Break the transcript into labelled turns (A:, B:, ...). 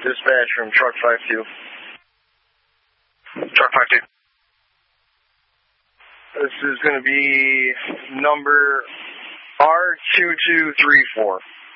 A: Dispatch from Truck 52.
B: Truck 52.
A: This is going to be number R2234.